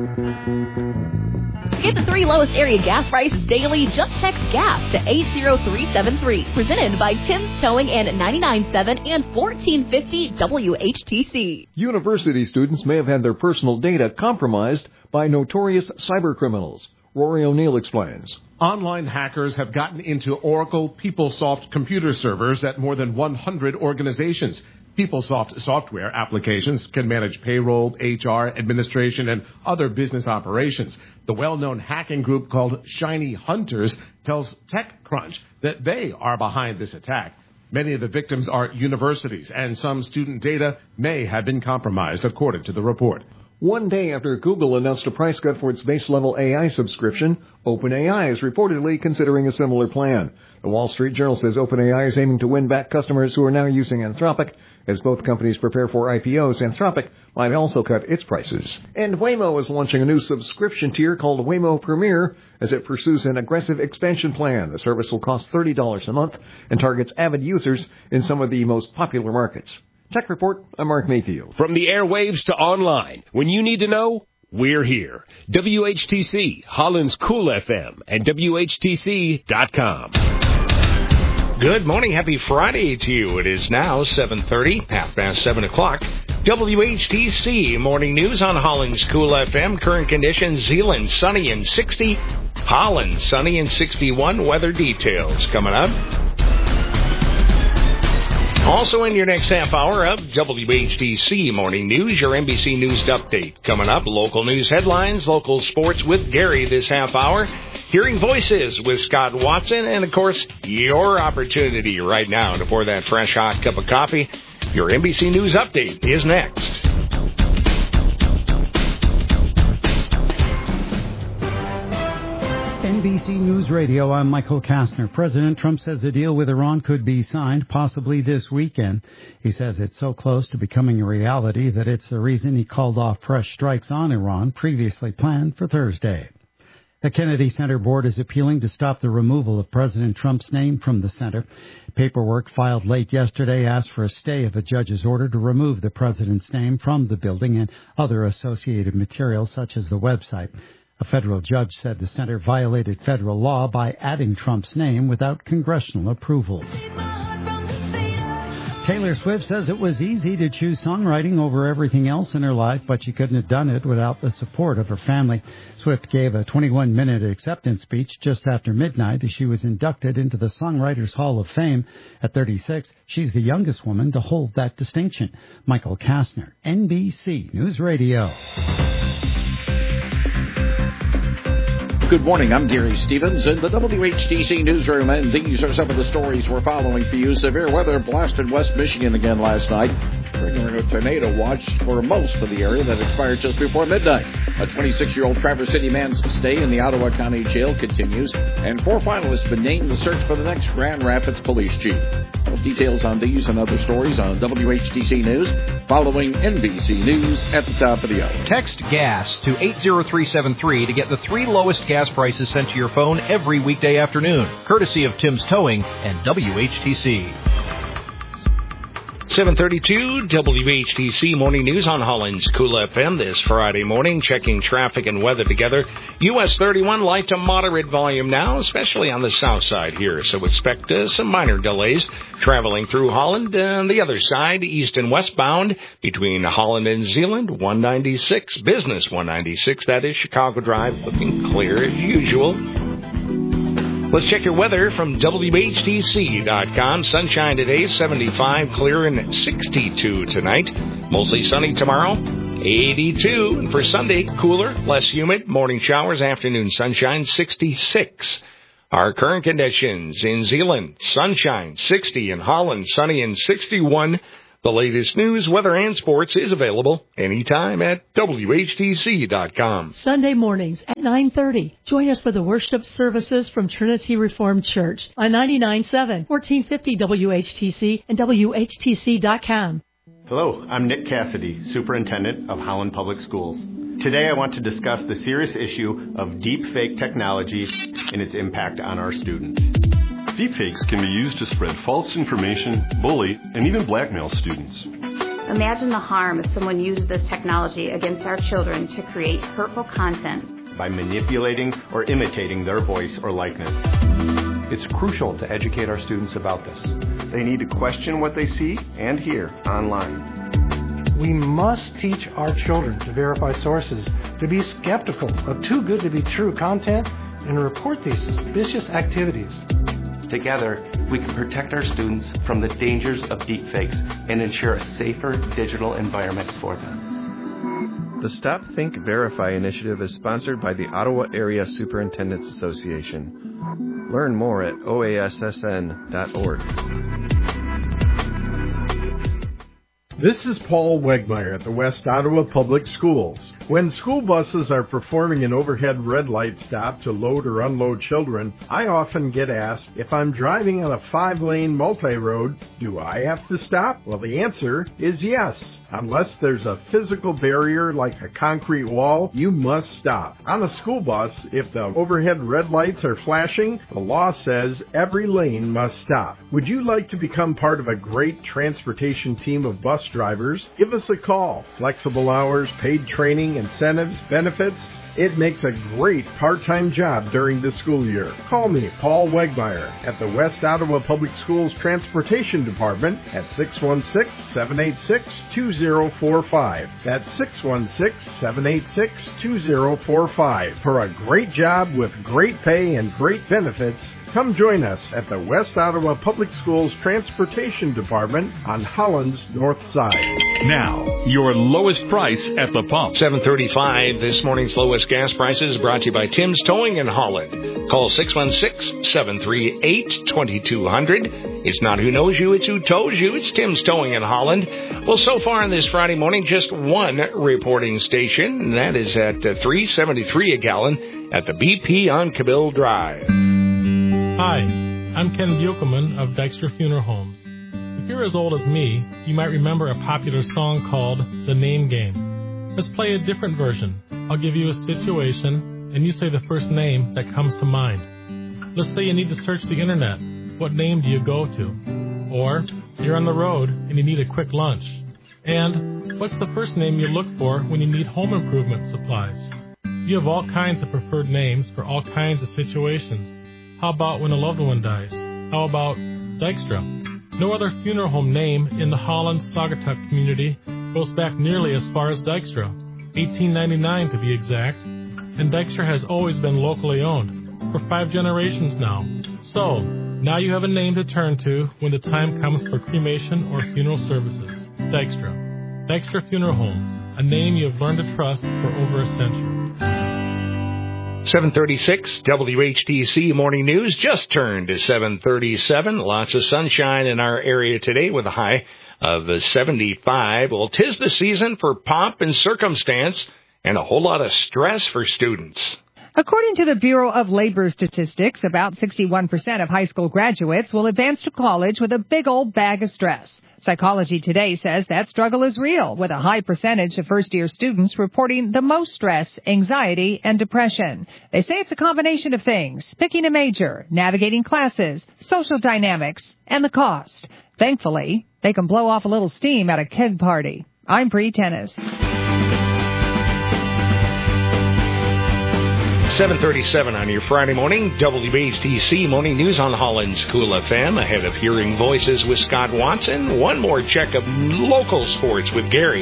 To get the 3 lowest area gas prices daily, just text GAS to 80373. Presented by Tim's Towing and 99.7 and 1450 WHTC. University students may have had their personal data compromised by notorious cybercriminals. Rory O'Neill explains. Online hackers have gotten into Oracle PeopleSoft computer servers at more than 100 organizations. PeopleSoft software applications can manage payroll, HR, administration, and other business operations. The well-known hacking group called Shiny Hunters tells TechCrunch that they are behind this attack. Many of the victims are universities, and some student data may have been compromised, according to the report. One day after Google announced a price cut for its base-level AI subscription, OpenAI is reportedly considering a similar plan. The Wall Street Journal says OpenAI is aiming to win back customers who are now using Anthropic. As both companies prepare for IPOs, Anthropic might also cut its prices. And Waymo is launching a new subscription tier called Waymo Premier as it pursues an aggressive expansion plan. The service will cost $30 a month and targets avid users in some of the most popular markets. Tech Report, I'm Mark Mayfield. From the airwaves to online, when you need to know, we're here. WHTC, Holland's Cool FM, and WHTC.com. Good morning. Happy Friday to you. It is now 7:30, 7 o'clock. WHTC Morning News on Holland's Cool FM. Current conditions, Zeeland, sunny and 60. Holland, sunny and 61. Weather details coming up. Also in your next half hour of WHTC Morning News, your NBC News update. Coming up, local news headlines, local sports with Gary this half hour. Hearing voices with Scott Watson, and of course, your opportunity right now to pour that fresh hot cup of coffee. Your NBC News update is next. NBC News Radio, I'm Michael Kastner. President Trump says a deal with Iran could be signed possibly this weekend. He says it's so close to becoming a reality that it's the reason he called off fresh strikes on Iran previously planned for Thursday. The Kennedy Center Board is appealing to stop the removal of President Trump's name from the center. Paperwork filed late yesterday asked for a stay of a judge's order to remove the president's name from the building and other associated materials such as the website. A federal judge said the center violated federal law by adding Trump's name without congressional approval. Taylor Swift says it was easy to choose songwriting over everything else in her life, but she couldn't have done it without the support of her family. Swift gave a 21-minute acceptance speech just after midnight as she was inducted into the Songwriters Hall of Fame. At 36, she's the youngest woman to hold that distinction. Michael Kastner, NBC News Radio. Good morning, I'm Gary Stevens in the WHTC newsroom, and these are some of the stories we're following for you. Severe weather blasted West Michigan again last night, triggering a tornado watch for most of the area that expired just before midnight. A 26-year-old Traverse City man's stay in the Ottawa County Jail continues, and 4 finalists have been named in the search for the next Grand Rapids police chief. Well, details on these and other stories on WHTC News, following NBC News at the top of the hour. Text GAS to 80373 to get the 3 lowest gas prices sent to your phone every weekday afternoon, courtesy of Tim's Towing and WHTC. 7:32 WHTC Morning News on Holland's Cool FM this Friday morning. Checking traffic and weather together. US 31 light to moderate volume now, especially on the south side here. So expect some minor delays traveling through Holland. On the other side, east and westbound between Holland and Zeeland, 196. Business 196, that is Chicago Drive, looking clear as usual. Let's check your weather from WHTC.com. Sunshine today, 75, clear and 62 tonight. Mostly sunny tomorrow, 82. And for Sunday, cooler, less humid. Morning showers, afternoon sunshine, 66. Our current conditions in Zeeland, sunshine, 60. In Holland, sunny and 61. The latest news, weather, and sports is available anytime at WHTC.com. Sunday mornings at 9:30. Join us for the worship services from Trinity Reformed Church on 99.7, 1450 WHTC and WHTC.com. Hello, I'm Nick Cassidy, Superintendent of Holland Public Schools. Today I want to discuss the serious issue of deep fake technology and its impact on our students. Deepfakes can be used to spread false information, bully, and even blackmail students. Imagine the harm if someone uses this technology against our children to create hurtful content by manipulating or imitating their voice or likeness. It's crucial to educate our students about this. They need to question what they see and hear online. We must teach our children to verify sources, to be skeptical of too good to be true content, and report these suspicious activities. Together, we can protect our students from the dangers of deepfakes and ensure a safer digital environment for them. The Stop, Think, Verify initiative is sponsored by the Ottawa Area Superintendents Association. Learn more at oassn.org. This is Paul Wegmeyer at the West Ottawa Public Schools. When school buses are performing an overhead red light stop to load or unload children, I often get asked, if I'm driving on a 5-lane multi-road, do I have to stop? Well, the answer is yes. Unless there's a physical barrier like a concrete wall, you must stop. On a school bus, if the overhead red lights are flashing, the law says every lane must stop. Would you like to become part of a great transportation team of bus drivers? Give us a call. Flexible hours, paid training, incentives, benefits. It makes a great part-time job during the school year. Call me, Paul Wegmeyer, at the West Ottawa Public Schools Transportation Department at 616-786-2045. That's 616-786-2045. For a great job with great pay and great benefits, come join us at the West Ottawa Public Schools Transportation Department on Holland's North Side. Now, your lowest price at the pump. 7:35, this morning's lowest gas prices brought to you by Tim's Towing in Holland. Call 616-738-2200. It's not who knows you, it's who tows you. It's Tim's Towing in Holland. Well, so far on this Friday morning, just one reporting station, and that is at $3.73 a gallon at the BP on Cabill Drive. Hi, I'm Ken Buchelman of Dykstra Funeral Homes. If you're as old as me, you might remember a popular song called The Name Game. Let's play a different version. I'll give you a situation, and you say the first name that comes to mind. Let's say you need to search the internet. What name do you go to? Or you're on the road and you need a quick lunch. And what's the first name you look for when you need home improvement supplies? You have all kinds of preferred names for all kinds of situations. How about when a loved one dies? How about Dykstra? No other funeral home name in the Holland-Saugatuck community goes back nearly as far as Dykstra, 1899 to be exact, and Dykstra has always been locally owned, for 5 generations now. So, now you have a name to turn to when the time comes for cremation or funeral services. Dykstra. Dykstra Funeral Homes, a name you have learned to trust for over a century. 7:36, WHTC Morning News just turned to 7:37. Lots of sunshine in our area today with a high of 75. Well, 'tis the season for pomp and circumstance and a whole lot of stress for students. According to the Bureau of Labor Statistics, about 61% of high school graduates will advance to college with a big old bag of stress. Psychology Today says that struggle is real, with a high percentage of first-year students reporting the most stress, anxiety, and depression. They say it's a combination of things: picking a major, navigating classes, social dynamics, and the cost. Thankfully, they can blow off a little steam at a keg party. I'm Bree Tennis. 7:37 on your Friday morning, WHTC Morning News on Holland's Cool FM. Ahead of hearing voices with Scott Watson, one more check of local sports with Gary.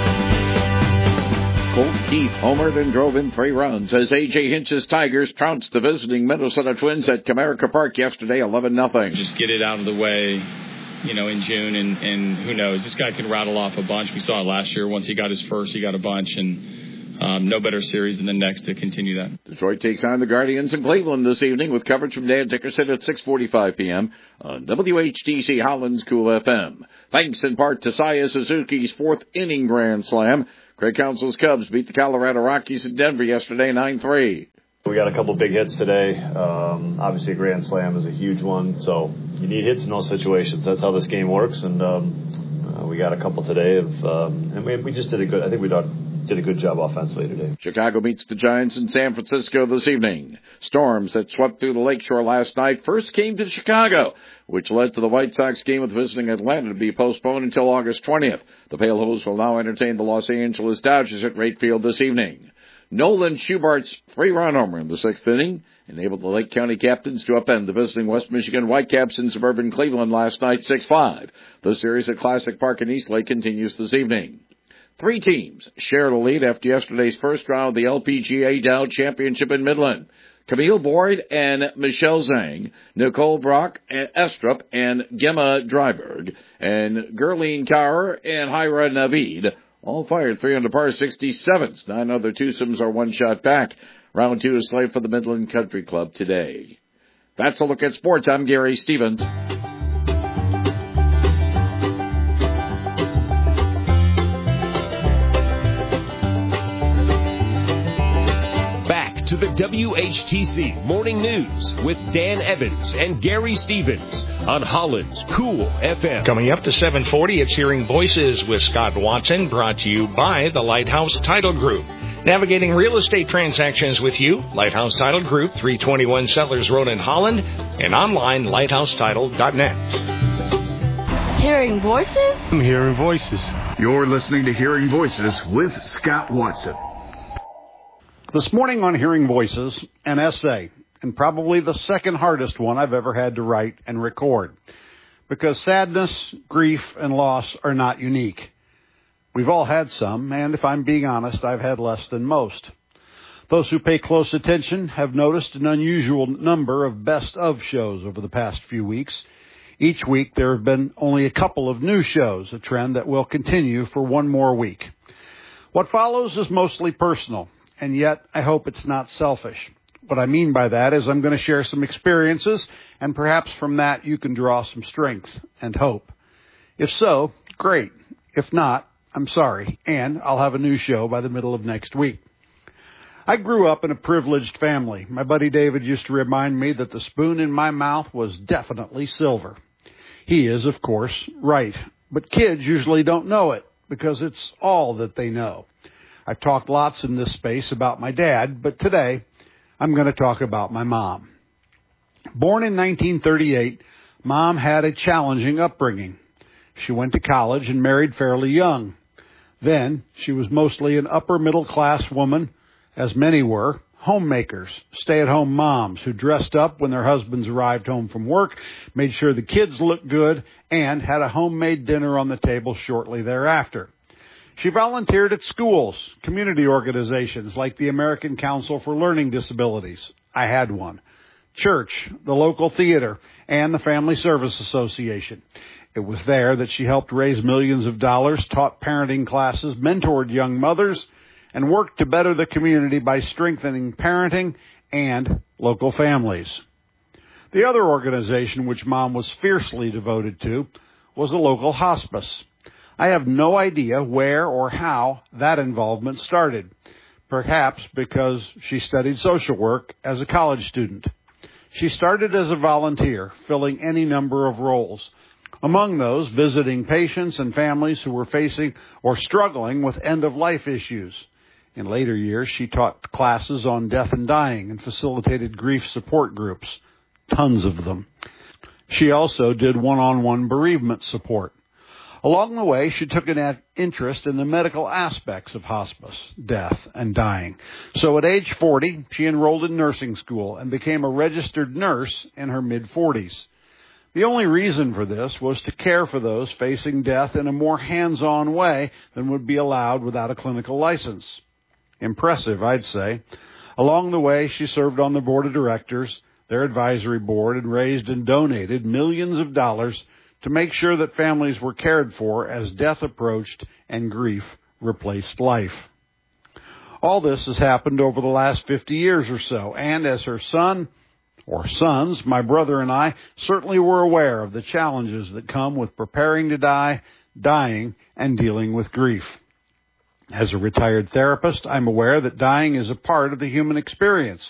Colt Keith homered and drove in 3 runs as A.J. Hinch's Tigers trounced the visiting Minnesota Twins at Comerica Park yesterday, 11-0. Just get it out of the way, in June, and who knows? This guy can rattle off a bunch. We saw it last year. Once he got his first, he got a bunch, and no better series than the next to continue that. Detroit takes on the Guardians in Cleveland this evening with coverage from Dan Dickerson at 6:45 p.m. on WHTC Holland's Cool FM. Thanks in part to Saya Suzuki's 4th inning grand slam. Craig Counsell's Cubs beat the Colorado Rockies in Denver yesterday 9-3. We got a couple big hits today. Obviously a grand slam is a huge one, so you need hits in those situations. That's how this game works, and we got a couple today and we just did a good. I think we did a good job offensively today. Chicago meets the Giants in San Francisco this evening. Storms that swept through the lakeshore last night first came to Chicago, which led to the White Sox game with visiting Atlanta to be postponed until August 20th. The Pale Hose will now entertain the Los Angeles Dodgers at Wright Field this evening. Nolan Schubart's 3-run homer in the 6th inning enabled the Lake County Captains to upend the visiting West Michigan Whitecaps in suburban Cleveland last night 6-5. The series at Classic Park in Eastlake continues this evening. 3 teams share the lead after yesterday's first round of the LPGA Dow Championship in Midland. Camille Boyd and Michelle Zhang, Nicole Brock and Estrup and Gemma Dryberg, and Gurleen Kaur and Hyra Naveed all fired 3 under par 67s. 9 other twosomes are one shot back. Round 2 is slated for the Midland Country Club today. That's a look at sports. I'm Gary Stevens. To the WHTC Morning News with Dan Evans and Gary Stevens on Holland's Cool FM. Coming up to 7:40, it's Hearing Voices with Scott Watson, brought to you by the Lighthouse Title Group. Navigating real estate transactions with you, Lighthouse Title Group, 321 Settlers Road in Holland, and online, lighthousetitle.net. Hearing Voices? I'm Hearing Voices. You're listening to Hearing Voices with Scott Watson. This morning on Hearing Voices, an essay, and probably the second hardest one I've ever had to write and record, because sadness, grief, and loss are not unique. We've all had some, and if I'm being honest, I've had less than most. Those who pay close attention have noticed an unusual number of best-of shows over the past few weeks. Each week there have been only a couple of new shows, a trend that will continue for one more week. What follows is mostly personal. And yet, I hope it's not selfish. What I mean by that is I'm going to share some experiences, and perhaps from that you can draw some strength and hope. If so, great. If not, I'm sorry, and I'll have a new show by the middle of next week. I grew up in a privileged family. My buddy David used to remind me that the spoon in my mouth was definitely silver. He is, of course, right. But kids usually don't know it, because it's all that they know. I've talked lots in this space about my dad, but today I'm going to talk about my mom. Born in 1938, Mom had a challenging upbringing. She went to college and married fairly young. Then she was mostly an upper-middle-class woman, as many were, homemakers, stay-at-home moms who dressed up when their husbands arrived home from work, made sure the kids looked good, and had a homemade dinner on the table shortly thereafter. She volunteered at schools, community organizations like the American Council for Learning Disabilities. I had one. Church, the local theater, and the Family Service Association. It was there that she helped raise millions of dollars, taught parenting classes, mentored young mothers, and worked to better the community by strengthening parenting and local families. The other organization which Mom was fiercely devoted to was a local hospice. I have no idea where or how that involvement started, perhaps because she studied social work as a college student. She started as a volunteer, filling any number of roles. Among those, visiting patients and families who were facing or struggling with end-of-life issues. In later years, she taught classes on death and dying and facilitated grief support groups, tons of them. She also did one-on-one bereavement support. Along the way, she took an interest in the medical aspects of hospice, death, and dying. So at age 40, she enrolled in nursing school and became a registered nurse in her mid-40s. The only reason for this was to care for those facing death in a more hands-on way than would be allowed without a clinical license. Impressive, I'd say. Along the way, she served on the board of directors, their advisory board, and raised and donated millions of dollars to make sure that families were cared for as death approached and grief replaced life. All this has happened over the last 50 years or so, and as her son, or sons, my brother and I, certainly were aware of the challenges that come with preparing to die, dying, and dealing with grief. As a retired therapist, I'm aware that dying is a part of the human experience.